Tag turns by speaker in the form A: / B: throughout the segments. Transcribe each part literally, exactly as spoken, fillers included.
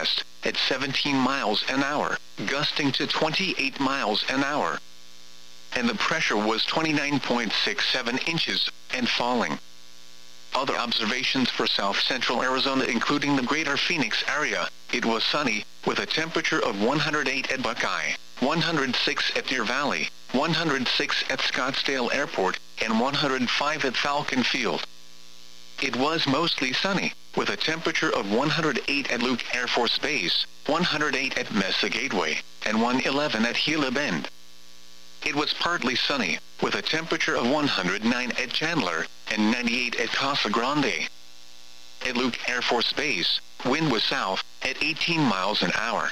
A: southwest, at seventeen miles an hour, gusting to twenty-eight miles an hour. And the pressure was twenty-nine point six seven inches, and falling. Other observations for south-central Arizona including the greater Phoenix area, it was sunny, with a temperature of one hundred eight at Buckeye, one hundred six at Deer Valley, one hundred six at Scottsdale Airport, and one hundred five at Falcon Field. It was mostly sunny, with a temperature of one hundred eight at Luke Air Force Base, one hundred eight at Mesa Gateway, and one hundred eleven at Gila Bend. It was partly sunny, with a temperature of one hundred nine at Chandler, and ninety-eight at Casa Grande. At Luke Air Force Base, wind was south, at eighteen miles an hour.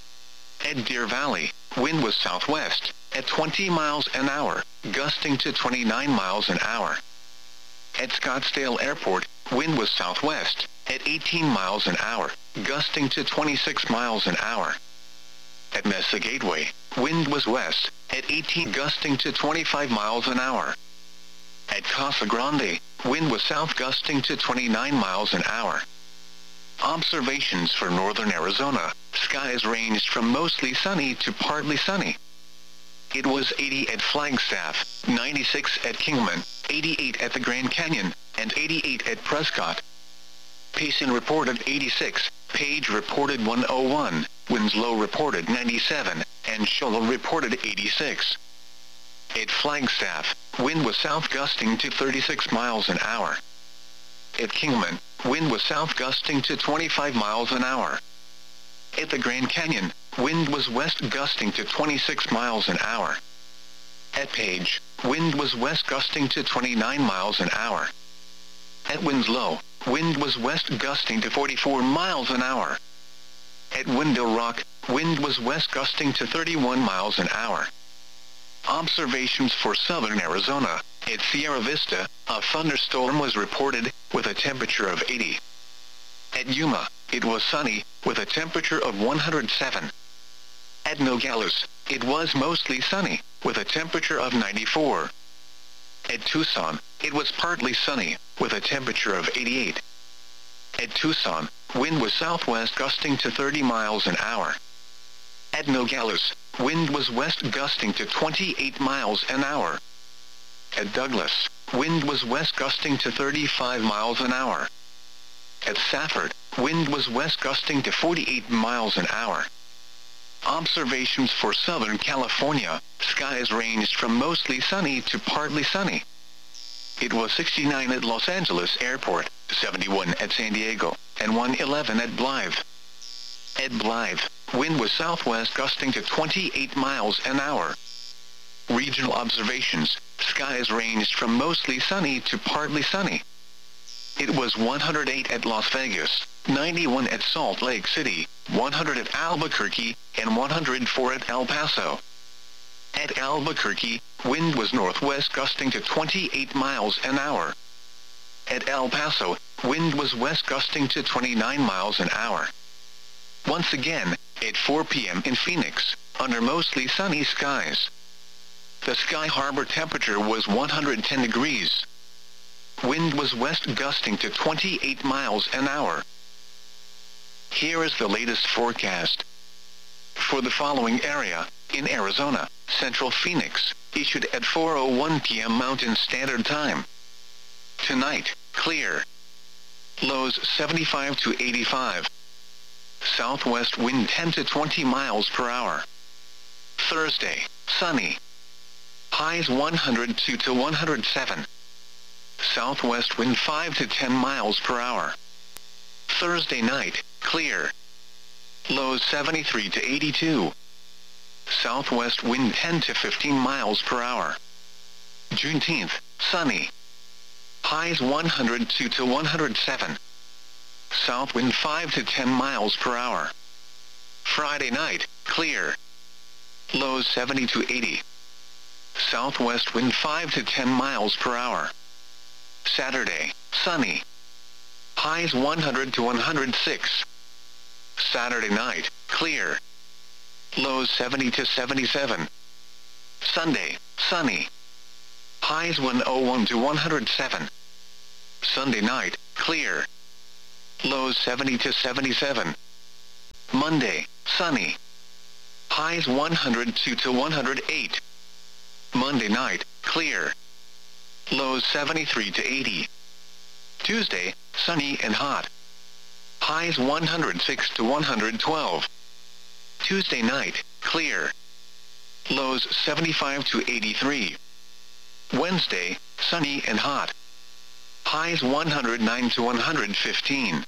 A: At Deer Valley, wind was southwest, at twenty miles an hour, gusting to twenty-nine miles an hour. At Scottsdale Airport, wind was southwest, at eighteen miles an hour, gusting to twenty-six miles an hour. At Mesa Gateway, wind was west, at eighteen gusting to twenty-five miles an hour. At Casa Grande, wind was south gusting to twenty-nine miles an hour. Observations for northern Arizona, skies ranged from mostly sunny to partly sunny. It was eighty at Flagstaff, ninety-six at Kingman, eighty-eight at the Grand Canyon, and eighty-eight at Prescott. Payson reported eighty-six, Page reported one oh one, Winslow reported ninety-seven, and Shola reported eighty-six. At Flagstaff, wind was south gusting to thirty-six miles an hour. At Kingman, wind was south gusting to twenty-five miles an hour. At the Grand Canyon, wind was west gusting to twenty-six miles an hour. At Page, wind was west gusting to twenty-nine miles an hour. At Winslow, wind was west gusting to forty-four miles an hour. At Window Rock, wind was west gusting to thirty-one miles an hour. Observations for southern Arizona, at Sierra Vista, a thunderstorm was reported, with a temperature of eighty. At Yuma, it was sunny, with a temperature of one hundred seven. At Nogales, it was mostly sunny, with a temperature of ninety-four. At Tucson, it was partly sunny, with a temperature of eighty-eight. At Tucson, wind was southwest gusting to thirty miles an hour. At Nogales, wind was west gusting to twenty-eight miles an hour. At Douglas, wind was west gusting to thirty-five miles an hour. At Safford, wind was west gusting to forty-eight miles an hour. Observations for Southern California, skies ranged from mostly sunny to partly sunny. It was sixty-nine at Los Angeles Airport, seventy-one at San Diego, and one hundred eleven at Blythe. At Blythe, wind was southwest gusting to twenty-eight miles an hour. Regional observations, skies ranged from mostly sunny to partly sunny. It was one hundred eight at Las Vegas, ninety-one at Salt Lake City, one hundred at Albuquerque, and one hundred four at El Paso. At Albuquerque, wind was northwest gusting to twenty-eight miles an hour. At El Paso, wind was west gusting to twenty-nine miles an hour. Once again, at four p m in Phoenix, under mostly sunny skies. The Sky Harbor temperature was one hundred ten degrees. Wind was west gusting to twenty-eight miles an hour. Here is the latest forecast. For the following area, in Arizona, Central Phoenix, issued at four oh one p m Mountain Standard Time. Tonight, clear. Lows seventy-five to eighty-five. Southwest wind ten to twenty miles per hour. Thursday, sunny. Highs one hundred two to one hundred seven. Southwest wind five to ten miles per hour. Thursday night, clear. Lows seventy-three to eighty-two. Southwest wind ten to fifteen miles per hour. Juneteenth, sunny. Highs one hundred two to one hundred seven. South wind five to ten miles per hour. Friday night, clear. Lows seventy to eighty. Southwest wind five to ten miles per hour. Saturday, sunny. Highs one hundred to one hundred six. Saturday night, clear. Lows seventy to seventy-seven. Sunday, sunny. Highs one oh one to one hundred seven. Sunday night, clear. Lows seventy to seventy-seven. Monday, sunny. Highs one hundred two to one hundred eight. Monday night, clear. Lows seventy-three to eighty. Tuesday, sunny and hot. Highs one hundred six to one hundred twelve. Tuesday night, clear. Lows seventy-five to eighty-three. Wednesday, sunny and hot. Highs one hundred nine to one hundred fifteen.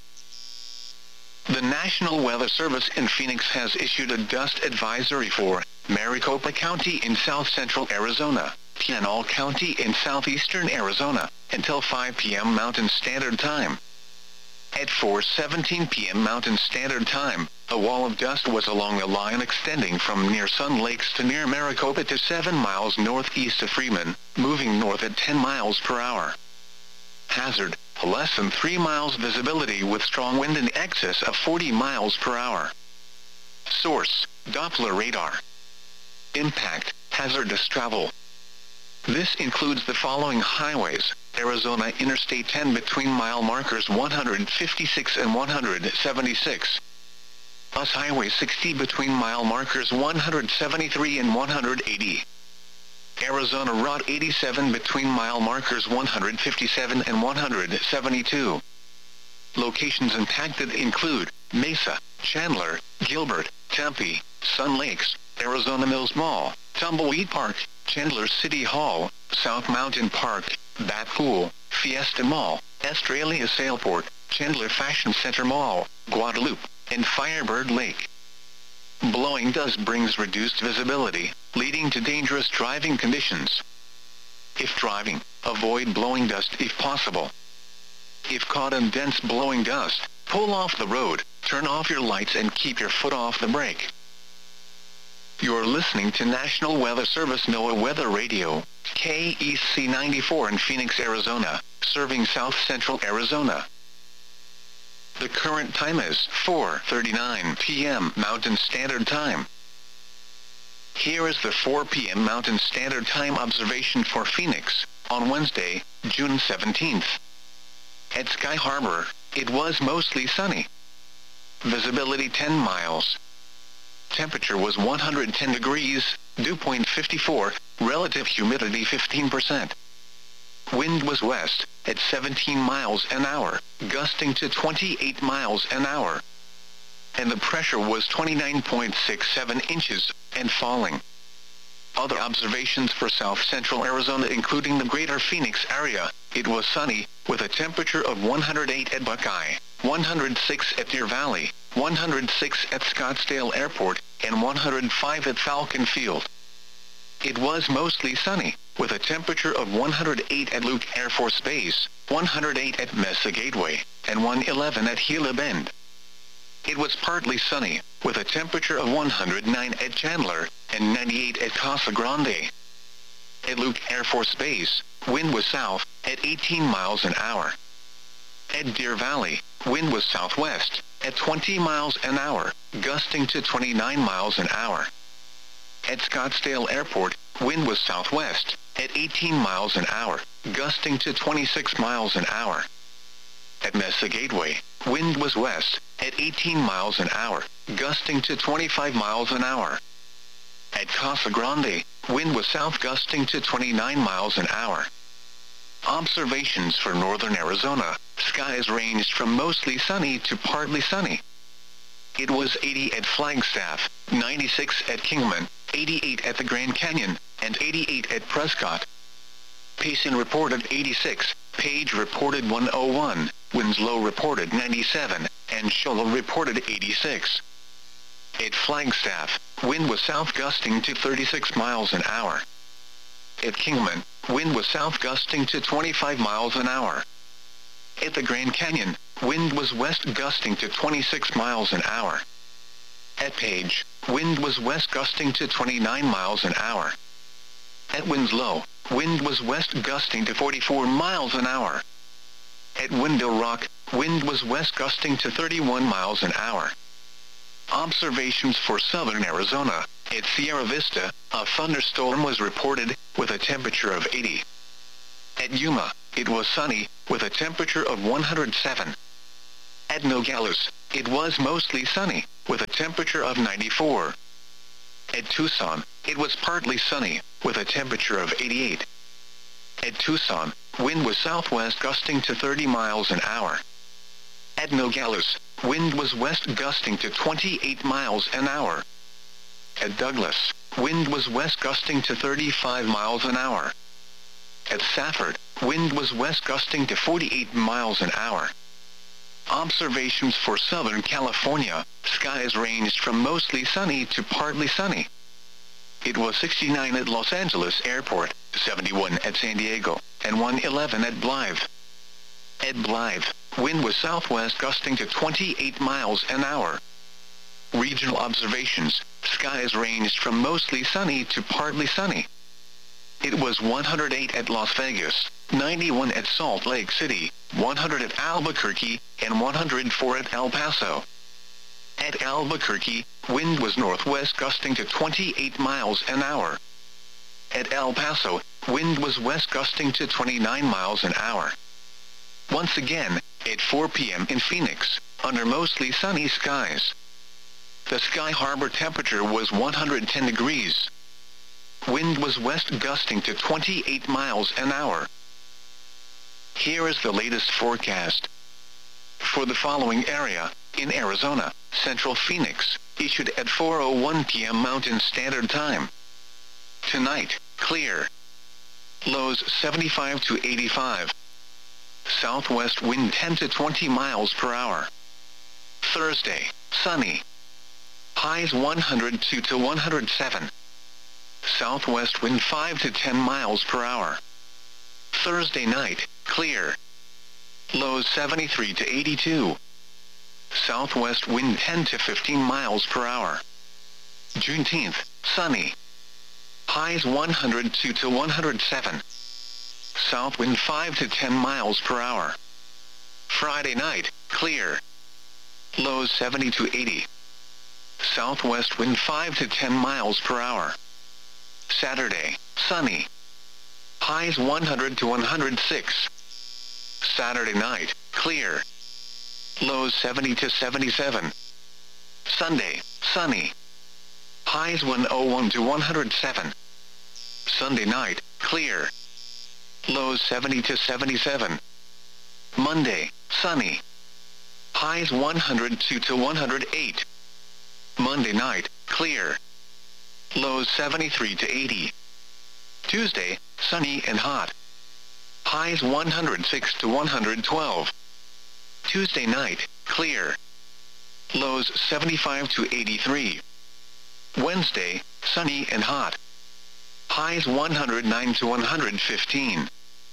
A: The National Weather Service in Phoenix has issued a dust advisory for Maricopa County in south-central Arizona, Pinal County in southeastern Arizona, until five p m Mountain Standard Time. At four seventeen p m Mountain Standard Time, a wall of dust was along a line extending from near Sun Lakes to near Maricopa to seven miles northeast of Freeman, moving north at ten miles per hour. Hazard, less than three miles visibility with strong wind in excess of forty miles per hour. Source, Doppler radar. Impact, hazardous travel. This includes the following highways: Arizona Interstate ten between mile markers one hundred fifty-six and one hundred seventy-six. U S Highway sixty between mile markers one hundred seventy-three and one hundred eighty. Arizona Route eighty-seven between mile markers one hundred fifty-seven and one hundred seventy-two. Locations impacted include Mesa, Chandler, Gilbert, Tempe, Sun Lakes, Arizona Mills Mall, Tumbleweed Park, Chandler City Hall, South Mountain Park, Bat Pool, Fiesta Mall, Estrella Sailport, Chandler Fashion Center Mall, Guadalupe, and Firebird Lake. Blowing dust brings reduced visibility, leading to dangerous driving conditions. If driving, avoid blowing dust if possible. If caught in dense blowing dust, pull off the road, turn off your lights and keep your foot off the brake. You're listening to National Weather Service NOAA Weather Radio, K E C ninety-four in Phoenix, Arizona, serving south-central Arizona. The current time is four thirty-nine p m Mountain Standard Time. Here is the four p m Mountain Standard Time observation for Phoenix, on Wednesday, June seventeenth. At Sky Harbor, it was mostly sunny. Visibility ten miles. Temperature was one hundred ten degrees, dew point fifty-four, relative humidity fifteen percent. Wind was west, at seventeen miles an hour, gusting to twenty-eight miles an hour. And the pressure was twenty-nine point six seven inches, and falling. Other observations for south-central Arizona including the greater Phoenix area, it was sunny, with a temperature of one hundred eight at Buckeye, one hundred six at Deer Valley, one hundred six at Scottsdale Airport, and one hundred five at Falcon Field. It was mostly sunny, with a temperature of one hundred eight at Luke Air Force Base, one hundred eight at Mesa Gateway, and one hundred eleven at Gila Bend. It was partly sunny, with a temperature of one hundred nine at Chandler, and ninety-eight at Casa Grande. At Luke Air Force Base, wind was south, at eighteen miles an hour. At Deer Valley, wind was southwest, at twenty miles an hour, gusting to twenty-nine miles an hour. At Scottsdale Airport, wind was southwest, at eighteen miles an hour, gusting to twenty-six miles an hour. At Mesa Gateway, wind was west, at eighteen miles an hour, gusting to twenty-five miles an hour. At Casa Grande, wind was south gusting to twenty-nine miles an hour. Observations for northern Arizona, skies ranged from mostly sunny to partly sunny. It was eighty at Flagstaff, ninety-six at Kingman, eighty-eight at the Grand Canyon, and eighty-eight at Prescott. Payson reported eighty-six, Page reported one oh one, Winslow reported ninety-seven, and Shoal reported eighty-six. At Flagstaff, wind was south gusting to thirty-six miles an hour. At Kingman, wind was south gusting to twenty-five miles an hour. At the Grand Canyon, wind was west gusting to twenty-six miles an hour. At Page, wind was west gusting to twenty-nine miles an hour. At Winslow, wind was west gusting to forty-four miles an hour. At Window Rock, wind was west gusting to thirty-one miles an hour. Observations for southern Arizona, at Sierra Vista, a thunderstorm was reported, with a temperature of eighty. At Yuma, it was sunny, with a temperature of one hundred seven. At Nogales, it was mostly sunny, with a temperature of ninety-four. At Tucson, it was partly sunny, with a temperature of eighty-eight. At Tucson, wind was southwest gusting to thirty miles an hour. At Nogales, wind was west gusting to twenty-eight miles an hour. At Douglas, wind was west gusting to thirty-five miles an hour. At Safford, wind was west gusting to forty-eight miles an hour. Observations for Southern California, skies ranged from mostly sunny to partly sunny. It was sixty-nine at Los Angeles Airport, seventy-one at San Diego, and one eleven at Blythe. At Blythe, wind was southwest gusting to twenty-eight miles an hour. Regional observations, skies ranged from mostly sunny to partly sunny. It was one hundred eight at Las Vegas, ninety-one at Salt Lake City, one hundred at Albuquerque, and one hundred four at El Paso. At Albuquerque, wind was northwest gusting to twenty-eight miles an hour. At El Paso, wind was west gusting to twenty-nine miles an hour. Once again, at four p m in Phoenix, under mostly sunny skies. The Sky Harbor temperature was one hundred ten degrees. Wind was west gusting to twenty-eight miles an hour. Here is the latest forecast. For the following area, in Arizona, Central Phoenix, issued at four oh one p m Mountain Standard Time. Tonight, clear. Lows seventy-five to eighty-five. Southwest wind ten to twenty miles per hour. Thursday, sunny. Highs one hundred two to one hundred seven. Southwest wind five to ten miles per hour. Thursday night, clear. Lows seventy-three to eighty-two. Southwest wind ten to fifteen miles per hour. Juneteenth, sunny. Highs one hundred two to one hundred seven. South wind five to ten miles per hour. Friday night, clear. Lows seventy to eighty. Southwest wind five to ten miles per hour. Saturday, sunny. Highs one hundred to one hundred six. Saturday night, clear. Lows seventy to seventy-seven. Sunday, sunny. Highs one oh one to one hundred seven. Sunday night, clear. Lows seventy to seventy-seven. Monday, sunny. Highs one hundred two to one hundred eight. Monday night, clear. Lows seventy-three to eighty. Tuesday, sunny and hot. Highs one hundred six to one hundred twelve. Tuesday night, clear. Lows seventy-five to eighty-three. Wednesday, sunny and hot. Highs one hundred nine to one hundred fifteen.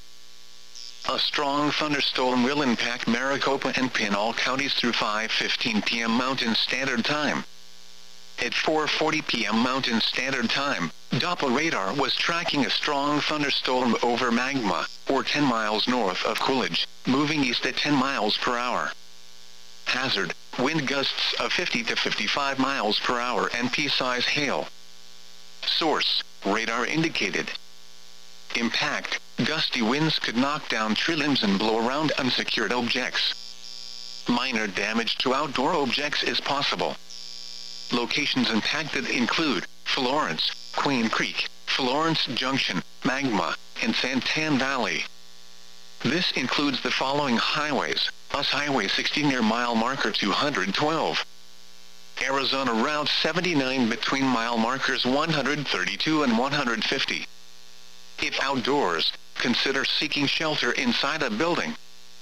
A: A strong thunderstorm will impact Maricopa and Pinal counties through five fifteen p m Mountain Standard Time. At four forty p m Mountain Standard Time, Doppler radar was tracking a strong thunderstorm over Magma, or ten miles north of Coolidge, moving east at ten miles per hour. Hazard, wind gusts of fifty to fifty-five miles per hour and pea-size hail. Source, radar indicated. Impact, gusty winds could knock down tree limbs and blow around unsecured objects. Minor damage to outdoor objects is possible. Locations impacted include Florence, Queen Creek, Florence Junction, Magma, and Santan Valley. This includes the following highways: U S Highway sixty near mile marker two hundred twelve. Arizona Route seventy-nine between mile markers one hundred thirty-two and one hundred fifty. If outdoors, consider seeking shelter inside a building.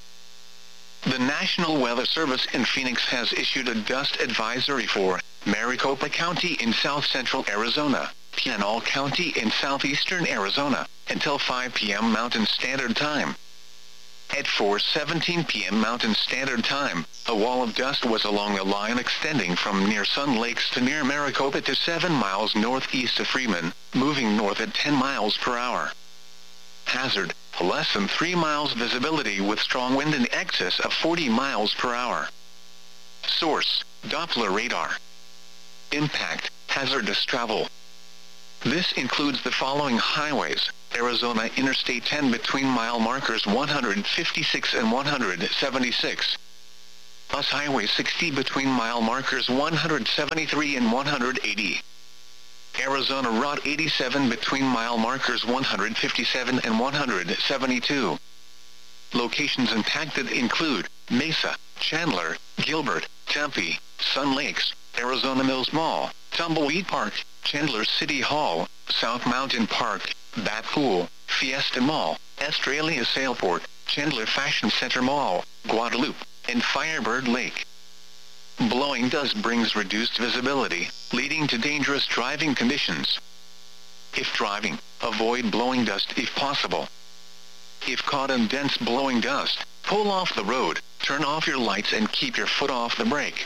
A: The National Weather Service in Phoenix has issued a dust advisory for Maricopa County in south-central Arizona, Pinal County in southeastern Arizona, until five p m Mountain Standard Time. At four seventeen p m Mountain Standard Time, a wall of dust was along a line extending from near Sun Lakes to near Maricopa to seven miles northeast of Freeman, moving north at ten miles per hour. Hazard, less than three miles visibility with strong wind in excess of forty miles per hour. Source, Doppler radar. Impact, hazardous travel. This includes the following highways: Arizona Interstate ten between mile markers one hundred fifty-six and one hundred seventy-six. U S Highway sixty between mile markers one hundred seventy-three and one hundred eighty. Arizona Route eighty-seven between mile markers one hundred fifty-seven and one hundred seventy-two. Locations impacted include Mesa, Chandler, Gilbert, Tempe, Sun Lakes, Arizona Mills Mall, Tumbleweed Park, Chandler City Hall, South Mountain Park, Bat Pool, Fiesta Mall, Estrella Sailport, Chandler Fashion Center Mall, Guadalupe, and Firebird Lake. Blowing dust brings reduced visibility, leading to dangerous driving conditions. If driving, avoid blowing dust if possible. If caught in dense blowing dust, pull off the road, turn off your lights and keep your foot off the brake.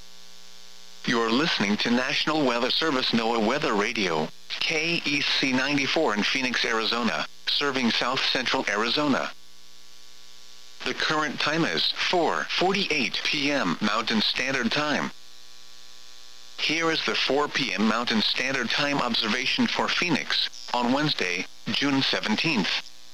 A: You're listening to National Weather Service NOAA Weather Radio, K E C ninety-four in Phoenix, Arizona, serving South Central Arizona. The current time is four forty-eight p m Mountain Standard Time. Here is the four p m Mountain Standard Time observation for Phoenix, on Wednesday, June seventeenth.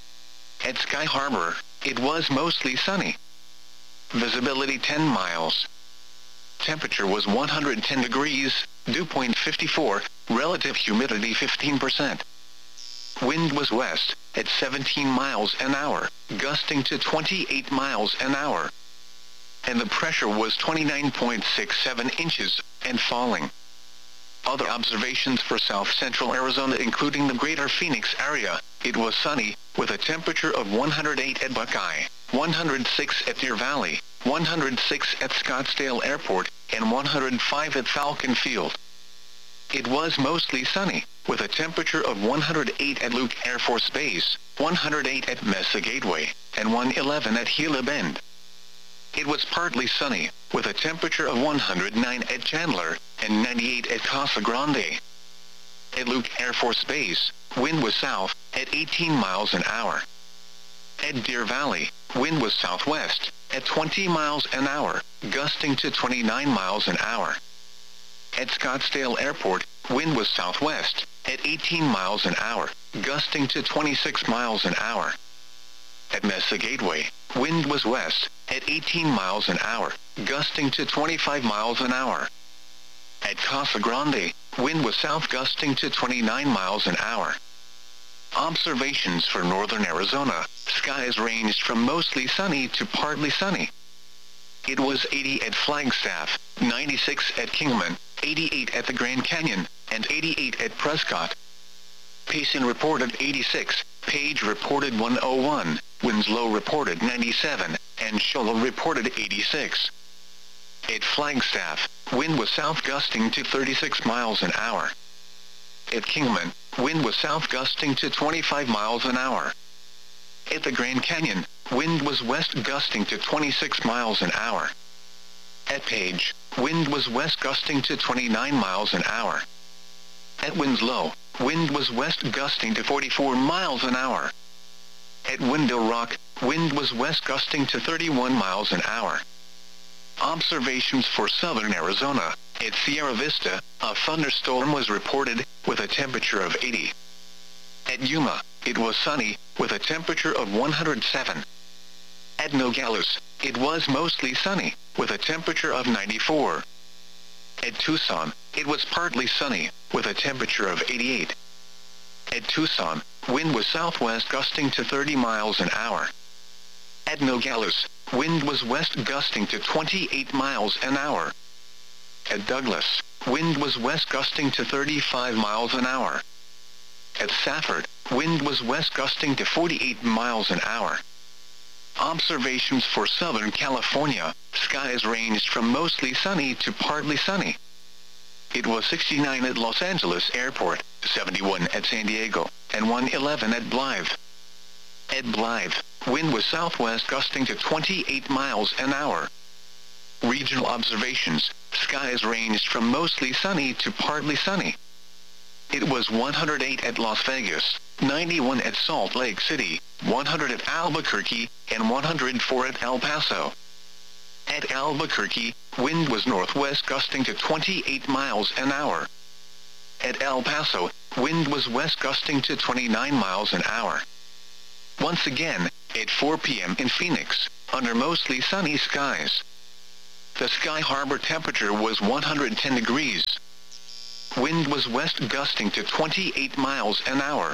A: At Sky Harbor, it was mostly sunny. Visibility ten miles. Temperature was one hundred ten degrees, dew point fifty-four, relative humidity fifteen percent. Wind was west, at seventeen miles an hour, gusting to twenty-eight miles an hour. And the pressure was twenty-nine point six seven inches, and falling. Other observations for South Central Arizona including the greater Phoenix area, it was sunny, with a temperature of one hundred eight at Buckeye, one hundred six at Deer Valley, one hundred six at Scottsdale Airport, and one hundred five at Falcon Field. It was mostly sunny, with a temperature of one hundred eight at Luke Air Force Base, one hundred eight at Mesa Gateway, and one hundred eleven at Gila Bend. It was partly sunny, with a temperature of one hundred nine at Chandler, and ninety-eight at Casa Grande. At Luke Air Force Base, wind was south, at eighteen miles an hour. At Deer Valley, wind was southwest, at twenty miles an hour, gusting to twenty-nine miles an hour. At Scottsdale Airport, wind was southwest, at eighteen miles an hour, gusting to twenty-six miles an hour. At Mesa Gateway, wind was west, at eighteen miles an hour, gusting to twenty-five miles an hour. At Casa Grande, wind was south gusting to twenty-nine miles an hour. Observations for northern Arizona, skies ranged from mostly sunny to partly sunny. It was eighty at Flagstaff, ninety-six at Kingman, eighty-eight at the Grand Canyon, and eighty-eight at Prescott. Payson reported eighty-six, Page reported one oh one, Winslow reported ninety-seven, and Shola reported eighty-six. At Flagstaff, wind was south gusting to thirty-six miles an hour. At Kingman, wind was south gusting to twenty-five miles an hour. At the Grand Canyon, wind was west gusting to twenty-six miles an hour. At Page, wind was west gusting to twenty-nine miles an hour. At Winslow, wind was west gusting to forty-four miles an hour. At Window Rock, wind was west gusting to thirty-one miles an hour. Observations for southern Arizona, at Sierra Vista, a thunderstorm was reported, with a temperature of eighty. At Yuma, it was sunny, with a temperature of one hundred seven. At Nogales, it was mostly sunny, with a temperature of ninety-four. At Tucson, it was partly sunny, with a temperature of eighty-eight. At Tucson, wind was southwest gusting to thirty miles an hour. At Nogales, wind was west gusting to twenty-eight miles an hour. At Douglas, wind was west gusting to thirty-five miles an hour. At Safford, wind was west gusting to forty-eight miles an hour. Observations for Southern California, skies ranged from mostly sunny to partly sunny. It was sixty-nine at Los Angeles Airport, seventy-one at San Diego, and one hundred eleven at Blythe. At Blythe, wind was southwest gusting to twenty-eight miles an hour. Regional observations, skies ranged from mostly sunny to partly sunny. It was one hundred eight at Las Vegas, ninety-one at Salt Lake City, one hundred at Albuquerque, and one hundred four at El Paso. At Albuquerque, wind was northwest gusting to twenty-eight miles an hour. At El Paso, wind was west gusting to twenty-nine miles an hour. Once again, at four p m in Phoenix, under mostly sunny skies. The Sky Harbor temperature was one hundred ten degrees. Wind was west gusting to twenty-eight miles an hour.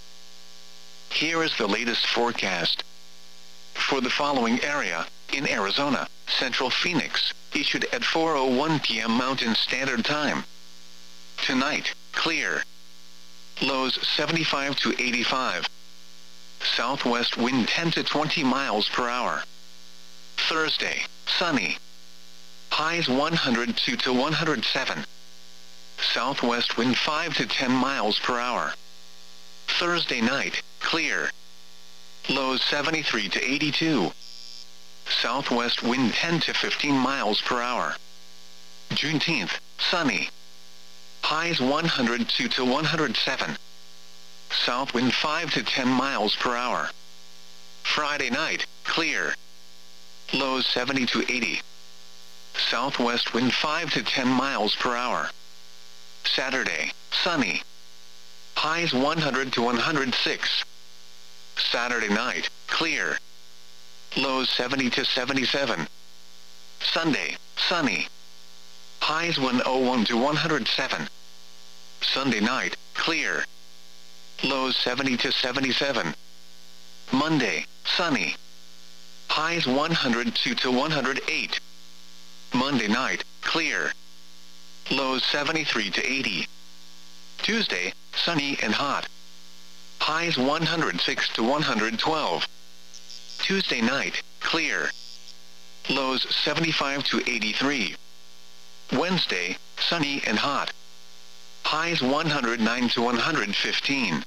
A: Here is the latest forecast. For the following area, in Arizona, Central Phoenix, issued at four oh one p m Mountain Standard Time. Tonight, clear. Lows seventy-five to eighty-five. Southwest wind ten to twenty miles per hour. Thursday, sunny. Highs one hundred two to one hundred seven. Southwest wind five to ten miles per hour. Thursday night, clear. Lows seventy-three to eighty-two. Southwest wind ten to fifteen miles per hour. Juneteenth, sunny. Highs one hundred two to one hundred seven. South wind five to ten miles per hour. Friday night, clear. Lows seventy to eighty. Southwest wind five to ten miles per hour. Saturday, sunny. Highs one hundred to one hundred six. Saturday night, clear. Lows seventy to seventy-seven. Sunday, sunny. Highs one oh one to one hundred seven. Sunday night, clear. Lows seventy to seventy-seven. Monday, sunny. Highs one hundred two to one hundred eight. Monday night, clear. Lows seventy-three to eighty. Tuesday, sunny and hot. Highs one hundred six to one hundred twelve. Tuesday night, clear. Lows seventy-five to eighty-three. Wednesday, sunny and hot. Highs one hundred nine to one hundred fifteen.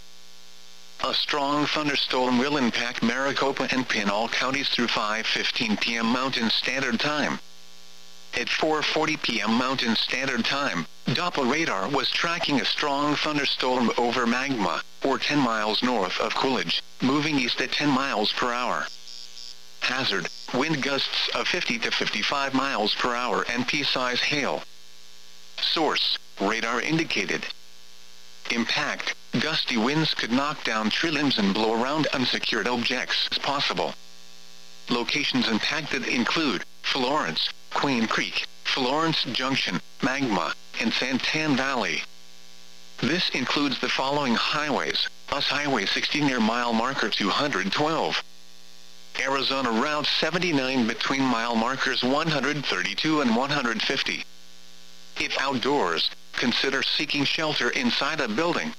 A: A strong thunderstorm will impact Maricopa and Pinal counties through five fifteen p m Mountain Standard Time. At four forty p m Mountain Standard Time, Doppler radar was tracking a strong thunderstorm over Magma, or ten miles north of Coolidge, moving east at ten miles per hour. Hazard, wind gusts of fifty to fifty-five miles per hour and pea-size hail. Source, radar indicated. Impact, gusty winds could knock down tree limbs and blow around unsecured objects as possible. Locations impacted include Florence, Queen Creek, Florence Junction, Magma, and Santan Valley. This includes the following highways: U S Highway sixty near mile marker two hundred twelve. Arizona Route seventy-nine between mile markers one hundred thirty-two and one hundred fifty. If outdoors, consider seeking shelter inside a building.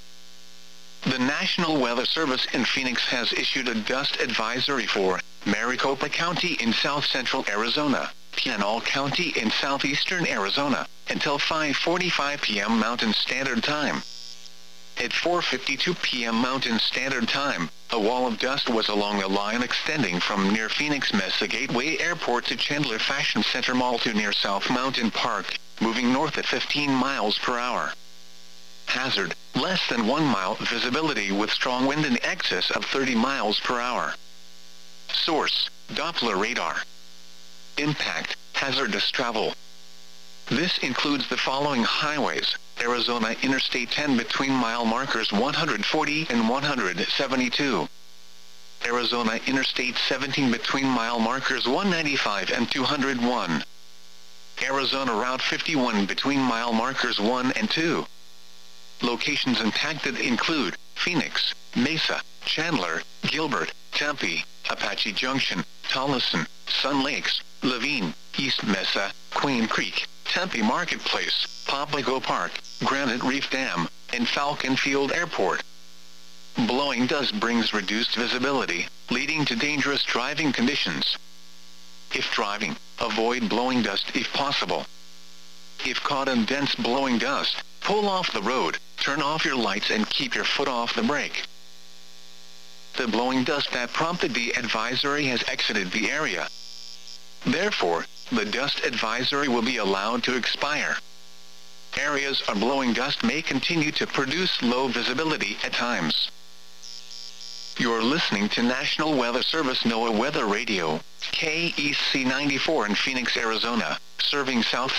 A: The National Weather Service in Phoenix has issued a dust advisory for Maricopa County in south-central Arizona, Pinal County in southeastern Arizona, until five forty-five p m Mountain Standard Time. At four fifty-two p m Mountain Standard Time, a wall of dust was along a line extending from near Phoenix Mesa Gateway Airport to Chandler Fashion Center Mall to near South Mountain Park, moving north at fifteen miles per hour. Hazard, less than one mile visibility with strong wind in excess of thirty miles per hour. Source, Doppler radar. Impact, hazardous travel. This includes the following highways: Arizona Interstate ten between mile markers one hundred forty and one hundred seventy-two. Arizona Interstate seventeen between mile markers one ninety-five and two hundred one. Arizona Route fifty-one between mile markers one and two. Locations impacted include Phoenix, Mesa, Chandler, Gilbert, Tempe, Apache Junction, Tolleson, Sun Lakes, Levine, East Mesa, Queen Creek, Tempe Marketplace, Poplico Park, Granite Reef Dam, and Falcon Field Airport. Blowing dust brings reduced visibility, leading to dangerous driving conditions. If driving, avoid blowing dust if possible. If caught in dense blowing dust, pull off the road, turn off your lights and keep your foot off the brake. The blowing dust that prompted the advisory has exited the area. Therefore, the dust advisory will be allowed to expire. Areas of blowing dust may continue to produce low visibility at times. You're listening to National Weather Service NOAA Weather Radio, K E C ninety-four in Phoenix, Arizona, serving South